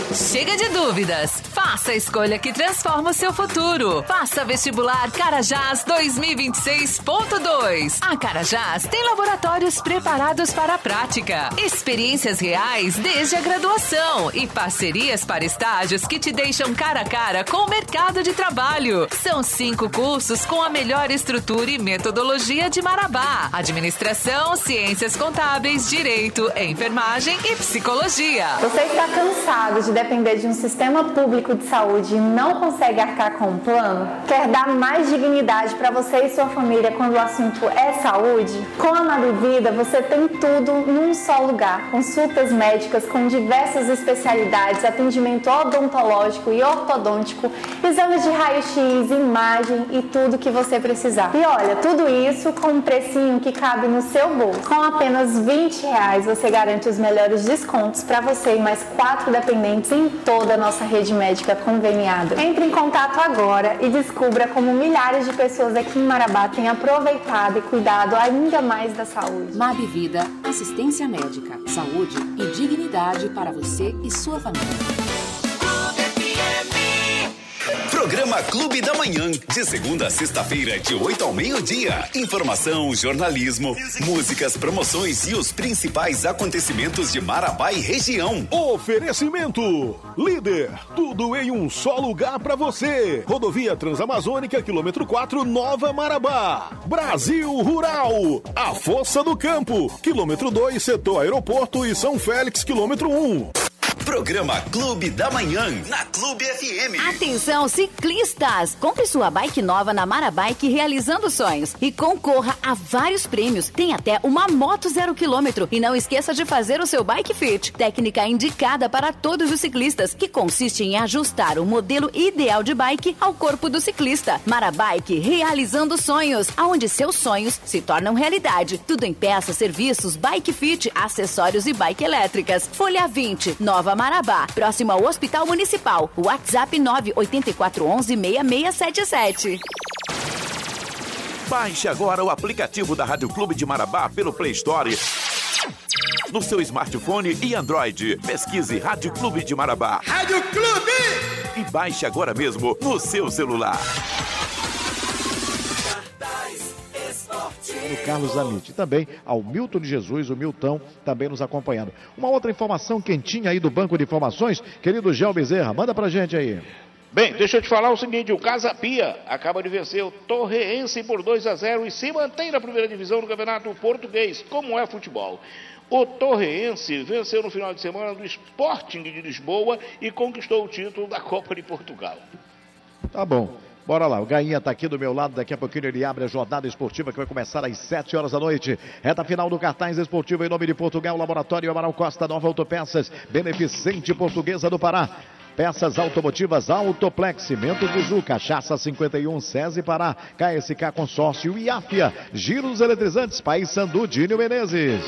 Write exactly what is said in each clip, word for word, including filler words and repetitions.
Chega de dúvidas. Faça a escolha que transforma o seu futuro. Faça vestibular Carajás dois mil e vinte e seis ponto dois. A Carajás tem laboratórios preparados para a prática, experiências reais desde a graduação e parcerias para estágios que te deixam cara a cara com o mercado de trabalho. São cinco cursos com a melhor estrutura e metodologia de Marabá: administração, ciências contábeis, direito, enfermagem e psicologia. Você está cansado de depender de um sistema público de saúde e não consegue arcar com um plano? Quer dar mais dignidade para você e sua família quando o assunto é saúde? Com a Mabivida você tem tudo num só lugar. Consultas médicas com diversas especialidades, atendimento odontológico e ortodôntico, exames de raio-x, imagem e tudo que você precisar. E olha, tudo isso com um precinho que cabe no seu bolso. Com apenas vinte reais você garante os melhores descontos para você e mais quatro dependentes em toda a nossa rede médica conveniada. Entre em contato agora e descubra como milhares de pessoas aqui em Marabá têm aproveitado e cuidado ainda mais da saúde. Mabivida, assistência médica, saúde e dignidade para você e sua família. Programa Clube da Manhã, de segunda a sexta-feira, de oito ao meio-dia. Informação, jornalismo, músicas, promoções e os principais acontecimentos de Marabá e região. Oferecimento Líder, tudo em um só lugar pra você. Rodovia Transamazônica, quilômetro quatro, Nova Marabá. Brasil Rural, a Força do Campo, quilômetro dois, setor aeroporto e São Félix, quilômetro um. Programa Clube da Manhã, na Clube F M. Atenção, ciclistas! Compre sua bike nova na Marabike realizando sonhos e concorra a vários prêmios. Tem até uma moto zero quilômetro. E não esqueça de fazer o seu Bike Fit, técnica indicada para todos os ciclistas, que consiste em ajustar o modelo ideal de bike ao corpo do ciclista. Marabike realizando sonhos, aonde seus sonhos se tornam realidade. Tudo em peças, serviços, Bike Fit, acessórios e bike elétricas. Folha vinte, Nova Marabá, próximo ao Hospital Municipal. WhatsApp nove oito quatro um um, seis seis sete sete. Baixe agora o aplicativo da Rádio Clube de Marabá pelo Play Store no seu smartphone e Android. Pesquise Rádio Clube de Marabá. Rádio Clube! E baixe agora mesmo no seu celular. O Carlos Amit. E também ao Milton de Jesus, o Milton, também nos acompanhando. Uma outra informação quentinha aí do Banco de Informações, querido Gel Bezerra, manda pra gente aí. Bem, deixa eu te falar o seguinte, o Casa Pia acaba de vencer o Torreense por dois a zero e se mantém na primeira divisão do Campeonato Português, como é futebol. O Torreense venceu no final de semana do Sporting de Lisboa e conquistou o título da Copa de Portugal. Tá bom. Bora lá, o Gainha tá aqui do meu lado, daqui a pouquinho ele abre a jornada esportiva que vai começar às sete horas da noite. Reta final do cartaz esportivo em nome de Portugal, Laboratório Amaral Costa, Nova Autopeças, Beneficente Portuguesa do Pará. Peças automotivas Autoplex, Cimento Buzu, Cachaça cinquenta e um, SESI Pará, K S K Consórcio e Áfia, Giros Eletrizantes, Paysandu, Dínio Menezes.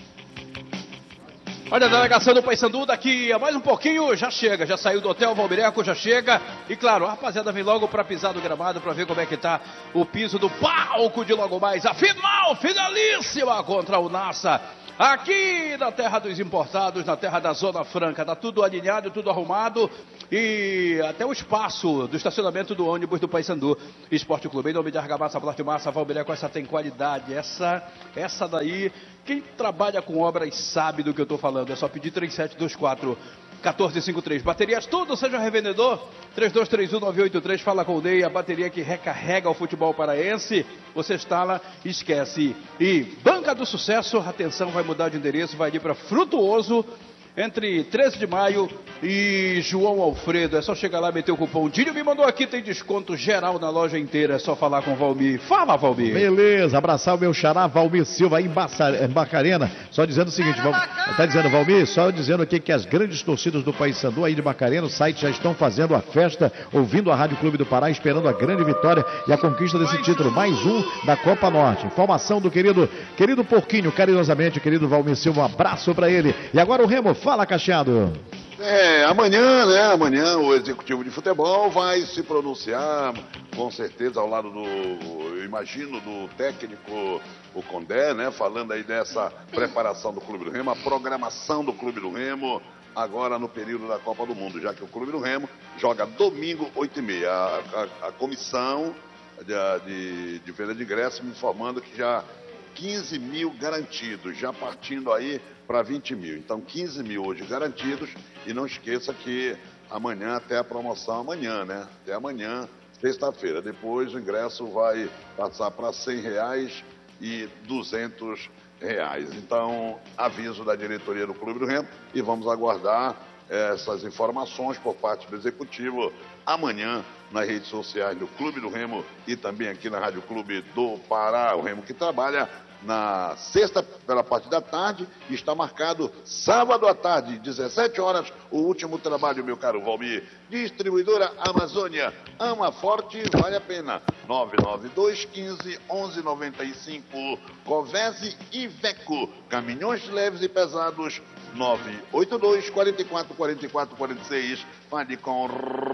Olha a delegação do Paysandu daqui a mais um pouquinho, já chega, já saiu do hotel Valmireco, já chega. E claro, a rapaziada vem logo para pisar do gramado para ver como é que tá o piso do palco de logo mais. A final, finalíssima contra o Nassa. Aqui na terra dos importados, na terra da Zona Franca, tá tudo alinhado, tudo arrumado e até o espaço do estacionamento do ônibus do Paysandu Esporte Clube. Em nome de Argamassa, Plastimassa, Valmireco, essa tem qualidade, essa, essa daí, quem trabalha com obras sabe do que eu tô falando, é só pedir três sete dois quatro, um quatro cinco três. Baterias tudo, seja revendedor, três dois três um, nove oito três, fala com o Ney, a bateria que recarrega o futebol paraense, você instala, esquece. E Banca do Sucesso, atenção, vai mudar de endereço, vai ir para Frutuoso, entre treze de maio e João Alfredo. É só chegar lá e meter o cupom. Dinho me mandou aqui, tem desconto geral na loja inteira. É só falar com o Valmir. Fala, Valmir. Beleza, abraçar o meu xará Valmir Silva aí em Barcarena. Só dizendo o seguinte, Val... tá dizendo, Valmir, só dizendo aqui que as grandes torcidas do Paysandu aí de Barcarena, o site já estão fazendo a festa, ouvindo a Rádio Clube do Pará, esperando a grande vitória e a conquista desse título. Mais um da Copa Norte. Informação do querido, querido Porquinho, carinhosamente, querido Valmir Silva. Um abraço pra ele. E agora o Remo. Fala, Cacheado. É, amanhã, né, amanhã o executivo de futebol vai se pronunciar, com certeza, ao lado do, eu imagino, do técnico, o Condé, né, falando aí dessa preparação do Clube do Remo, a programação do Clube do Remo, agora no período da Copa do Mundo, já que o Clube do Remo joga domingo, oito e meia. A, a, a comissão de, de, de venda de ingressos me informando que já quinze mil garantidos, já partindo aí para vinte mil. Então, quinze mil hoje garantidos. E não esqueça que amanhã, até a promoção amanhã, né? Até amanhã, sexta-feira. Depois o ingresso vai passar para cem reais e duzentos reais. Então, aviso da diretoria do Clube do Remo e vamos aguardar essas informações por parte do executivo amanhã nas redes sociais do Clube do Remo e também aqui na Rádio Clube do Pará. O Remo que trabalha na sexta pela parte da tarde e está marcado sábado à tarde, dezessete horas, o último trabalho, meu caro Valmir. Distribuidora Amazônia, ama forte, vale a pena. nove nove dois, quinze, onze noventa e cinco. Covese e Veco, caminhões leves e pesados, nove oito dois, quatro quatro, quatro quatro, quatro seis. Fale com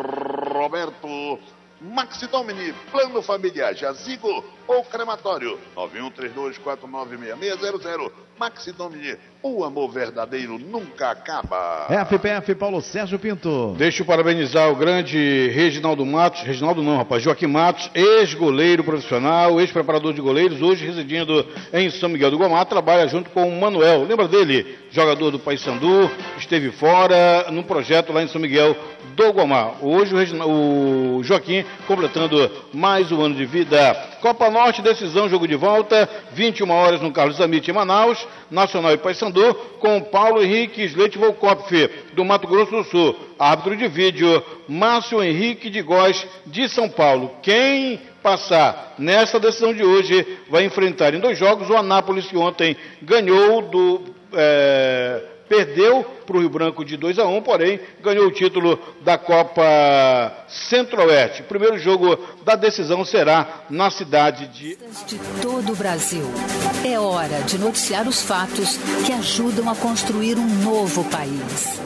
Roberto. Maxi Domini, plano familiar, jazigo ou crematório, nove um três dois, quatro nove seis seis zero zero. Maxi Domini, o amor verdadeiro nunca acaba. F P F Paulo Sérgio Pinto. Deixa eu parabenizar o grande Reginaldo Matos, Reginaldo não, rapaz, Joaquim Matos, ex-goleiro profissional, ex-preparador de goleiros, hoje residindo em São Miguel do Guamá, trabalha junto com o Manuel, lembra dele? Jogador do Paysandu, esteve fora num projeto lá em São Miguel do Guamá. Hoje o, Regina, o Joaquim completando mais um ano de vida. Copa Norte, decisão, jogo de volta, vinte e uma horas no Carlos Amit em Manaus, Nacional e Paysandu, com Paulo Henrique Sleit Volkopf, do Mato Grosso do Sul. Árbitro de vídeo, Márcio Henrique de Góes, de São Paulo. Quem passar nessa decisão de hoje vai enfrentar em dois jogos o Anápolis, que ontem ganhou do... É, perdeu para o Rio Branco de dois a um, porém ganhou o título da Copa Centro-Oeste. O primeiro jogo da decisão será na cidade de... de todo o Brasil. É hora de noticiar os fatos que ajudam a construir um novo país.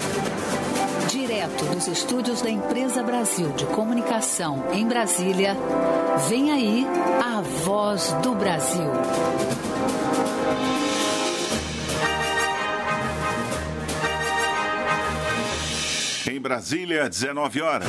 Direto dos estúdios da Empresa Brasil de Comunicação em Brasília, vem aí a Voz do Brasil. Em Brasília, dezenove horas.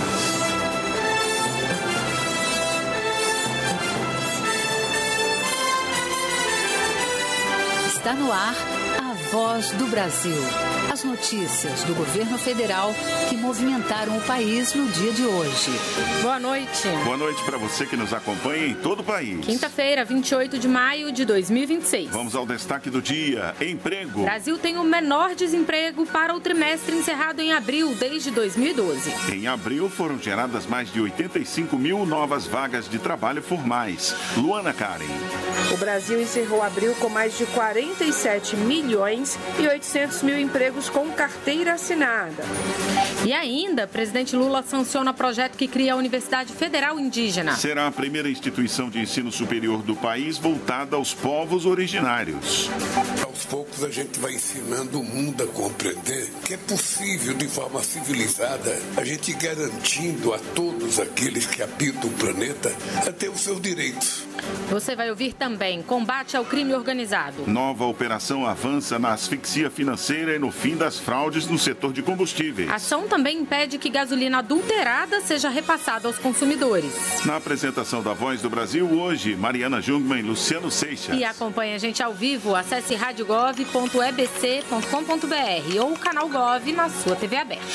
Está no ar a Voz do Brasil. As notícias do governo federal que movimentaram o país no dia de hoje. Boa noite. Boa noite para você que nos acompanha em todo o país. Quinta-feira, vinte e oito de maio de dois mil e vinte e seis. Vamos ao destaque do dia. Emprego. Brasil tem o menor desemprego para o trimestre encerrado em abril desde dois mil e doze. Em abril foram geradas mais de oitenta e cinco mil novas vagas de trabalho formais. Luana Karen. O Brasil encerrou abril com mais de quarenta e sete milhões e oitocentos mil empregos com carteira assinada. E ainda, presidente Lula sanciona projeto que cria a Universidade Federal Indígena. Será a primeira instituição de ensino superior do país voltada aos povos originários. Aos poucos a gente vai ensinando o mundo a compreender que é possível, de forma civilizada, a gente garantindo a todos aqueles que habitam o planeta a ter os seus direitos. Você vai ouvir também combate ao crime organizado. Nova operação avança na asfixia financeira e no fim das fraudes no setor de combustíveis. A ação também impede que gasolina adulterada seja repassada aos consumidores. Na apresentação da Voz do Brasil, hoje, Mariana Jungmann e Luciano Seixas. E acompanhe a gente ao vivo, acesse rádio gov ponto e b c ponto com ponto b r ou o canal Gov na sua T V aberta.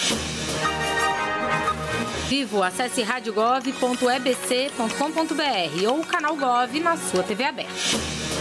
Vivo, acesse rádio gov ponto e b c ponto com ponto b r ou o canal Gov na sua T V aberta.